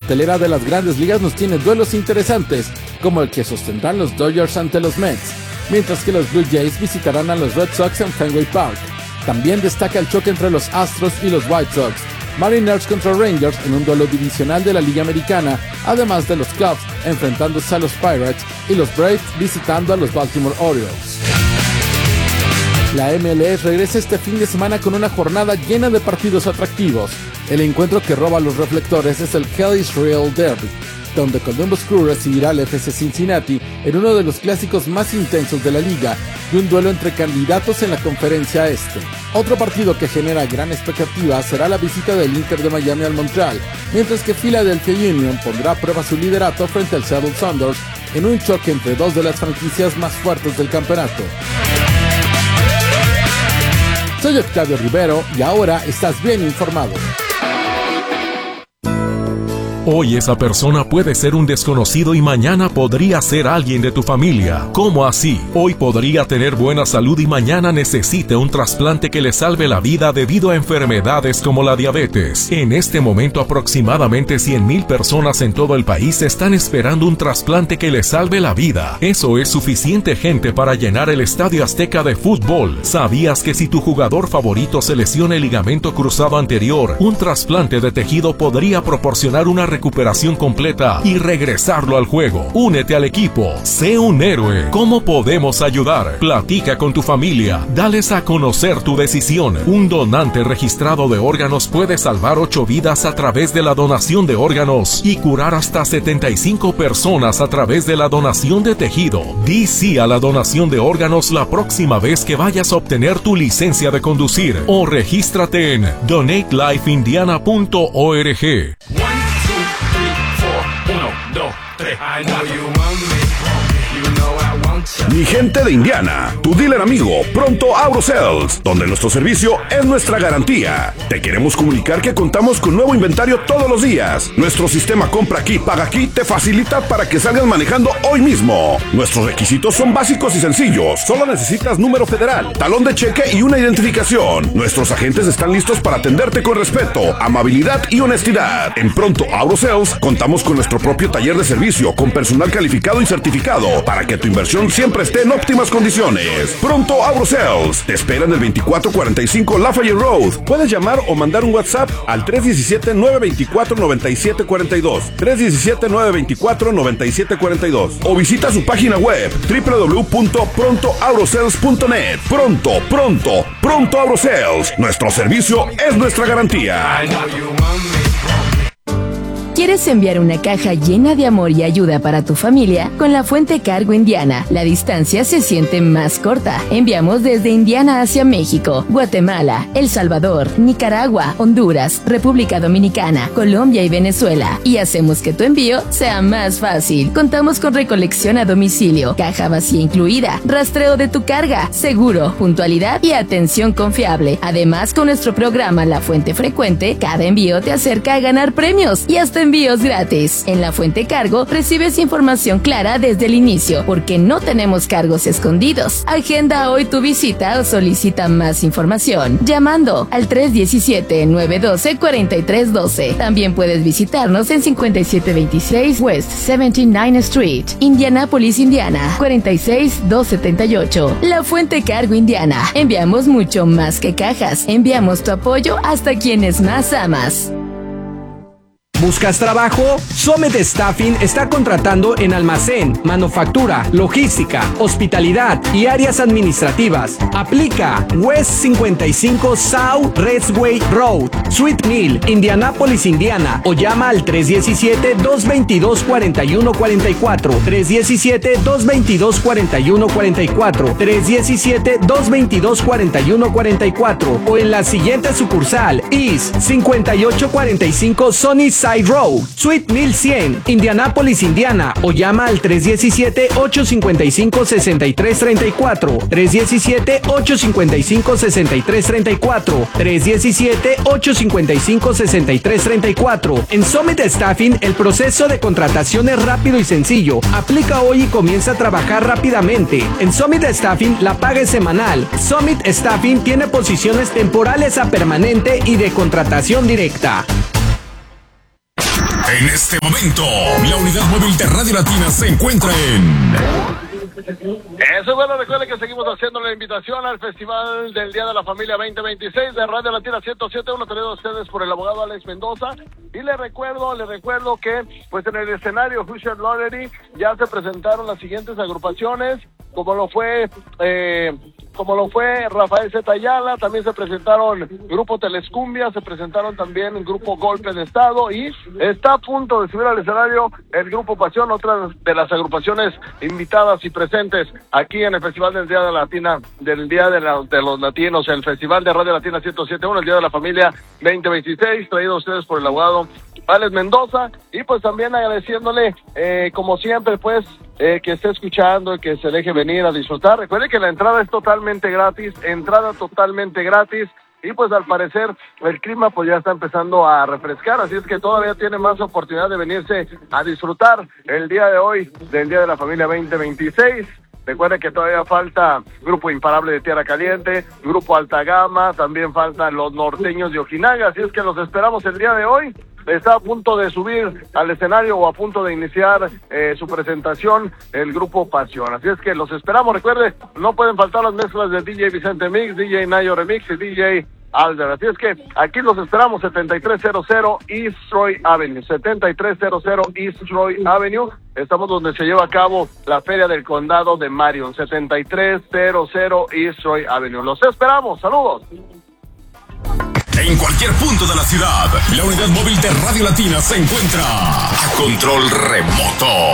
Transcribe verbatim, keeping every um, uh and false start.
cartelera de las grandes ligas nos tiene duelos interesantes, como el que sostendrán los Dodgers ante los Mets, mientras que los Blue Jays visitarán a los Red Sox en Fenway Park. También destaca el choque entre los Astros y los White Sox, Mariners contra Rangers en un duelo divisional de la Liga Americana, además de los Cubs enfrentándose a los Pirates y los Braves visitando a los Baltimore Orioles. La M L S regresa este fin de semana con una jornada llena de partidos atractivos. El encuentro que roba los reflectores es el Kelly's Real Derby, donde Columbus Crew recibirá al F C Cincinnati en uno de los clásicos más intensos de la liga y un duelo entre candidatos en la conferencia este. Otro partido que genera gran expectativa será la visita del Inter de Miami al Montreal, mientras que Philadelphia Union pondrá a prueba su liderato frente al Seattle Sounders en un choque entre dos de las franquicias más fuertes del campeonato. Soy Octavio Rivero y ahora estás bien informado. Hoy esa persona puede ser un desconocido y mañana podría ser alguien de tu familia. ¿Cómo así? Hoy podría tener buena salud y mañana necesite un trasplante que le salve la vida debido a enfermedades como la diabetes. En este momento aproximadamente cien mil personas en todo el país están esperando un trasplante que le salve la vida. Eso es suficiente gente para llenar el Estadio Azteca de fútbol. ¿Sabías que si tu jugador favorito se lesiona el ligamento cruzado anterior, un trasplante de tejido podría proporcionar una recuperación completa y regresarlo al juego? Únete al equipo, sé un héroe. ¿Cómo podemos ayudar? Platica con tu familia, dales a conocer tu decisión. Un donante registrado de órganos puede salvar ocho vidas a través de la donación de órganos y curar hasta setenta y cinco personas a través de la donación de tejido. Di sí a la donación de órganos la próxima vez que vayas a obtener tu licencia de conducir o regístrate en donate life indiana punto org. Mi gente de Indiana, tu dealer amigo Pronto AutoSales, donde nuestro servicio es nuestra garantía. Te queremos comunicar que contamos con nuevo inventario todos los días. Nuestro sistema compra aquí, paga aquí te facilita para que salgas manejando hoy mismo. Nuestros requisitos son básicos y sencillos. Solo necesitas número federal, talón de cheque y una identificación. Nuestros agentes están listos para atenderte con respeto, amabilidad y honestidad. En Pronto AutoSales contamos con nuestro propio taller de servicio con personal calificado y certificado para que tu inversión siempre esté en óptimas condiciones. Pronto AutoSales te espera en el veinticuatro cuarenta y cinco Lafayette Road. Puedes llamar o mandar un WhatsApp al tres uno siete, nueve dos cuatro, nueve siete cuatro dos, tres uno siete, nueve dos cuatro, nueve siete cuatro dos, o visita su página web doble u doble u doble u punto pronto autosales punto net. Pronto, pronto, Pronto AutoSales. Nuestro servicio es nuestra garantía. ¿Quieres enviar una caja llena de amor y ayuda para tu familia? Con la Fuente Cargo Indiana, la distancia se siente más corta. Enviamos desde Indiana hacia México, Guatemala, El Salvador, Nicaragua, Honduras, República Dominicana, Colombia y Venezuela. Y hacemos que tu envío sea más fácil. Contamos con recolección a domicilio, caja vacía incluida, rastreo de tu carga, seguro, puntualidad y atención confiable. Además, con nuestro programa La Fuente Frecuente, cada envío te acerca a ganar premios y hasta envíos gratis. En La Fuente Cargo recibes información clara desde el inicio, porque no tenemos cargos escondidos. Agenda hoy tu visita o solicita más información llamando al tres uno siete, nueve uno dos, cuatro tres uno dos. También puedes visitarnos en cincuenta y siete veintiséis West setenta y nueve Street, Indianapolis, Indiana, cuarenta y seis mil doscientos setenta y ocho. La Fuente Cargo Indiana. Enviamos mucho más que cajas. Enviamos tu apoyo hasta quienes más amas. ¿Buscas trabajo? Summit Staffing está contratando en almacén, manufactura, logística, hospitalidad y áreas administrativas. Aplica West cincuenta y cinco South Redway Road, Suite mil, Indianapolis, Indiana, o llama al tres uno siete, dos dos dos, cuatro uno cuatro cuatro, tres uno siete, dos dos dos, cuatro uno cuatro cuatro, tres uno siete, dos dos dos, cuatro uno cuatro cuatro, o en la siguiente sucursal, East cincuenta y ocho cuarenta y cinco Sunnyside Road, Suite mil cien, Indianapolis, Indiana, o llama al tres uno siete, ocho cinco cinco, seis tres tres cuatro, tres uno siete, ocho cinco cinco, seis tres tres cuatro, tres uno siete, ocho cinco cinco, seis tres tres cuatro. En Summit Staffing, el proceso de contratación es rápido y sencillo. Aplica hoy y comienza a trabajar rápidamente. En Summit Staffing, la paga es semanal. Summit Staffing tiene posiciones temporales a permanente y de contratación directa. En este momento, la unidad móvil de Radio Latina se encuentra en... Eso es bueno, recuerden que seguimos haciendo la invitación al Festival del Día de la Familia veinte veintiséis de Radio Latina ciento siete punto uno, traído a ustedes por el abogado Alex Mendoza. Y les recuerdo, les recuerdo que pues en el escenario Hoosier Lottery ya se presentaron las siguientes agrupaciones, como lo fue eh, como lo fue Rafael Zeta Ayala, también se presentaron Grupo Telescumbia, se presentaron también Grupo Golpe de Estado y está a punto de subir al escenario el Grupo Pasión, otra de las agrupaciones invitadas y presentes aquí en el Festival del Día de la Latina, del Día de, la, de los Latinos, el Festival de Radio Latina ciento siete punto uno, el Día de la Familia veinte veintiséis, traído a ustedes por el abogado Alex Mendoza, y pues también agradeciéndole, eh, como siempre, pues, eh, que esté escuchando y que se deje venir a disfrutar. Recuerde que la entrada es totalmente gratis, entrada totalmente gratis, y pues al parecer el clima pues ya está empezando a refrescar, así es que todavía tiene más oportunidad de venirse a disfrutar el día de hoy del Día de la Familia veinte veintiséis. Recuerden que todavía falta Grupo Imparable de Tierra Caliente, Grupo Alta Gama, también faltan los norteños de Ojinaga, así es que los esperamos el día de hoy. Está a punto de subir al escenario o a punto de iniciar eh, su presentación el Grupo Pasión, así es que los esperamos. Recuerde, no pueden faltar las mezclas de D J Vicente Mix, D J Nayo Remix y D J Alder, así es que aquí los esperamos, setenta y tres cero cero East Troy Avenue, setenta y tres cero cero East Troy Avenue, estamos donde se lleva a cabo la Feria del Condado de Marion, setenta y tres cero cero East Troy Avenue, los esperamos, saludos. En cualquier punto de la ciudad, la unidad móvil de Radio Latina se encuentra a control remoto.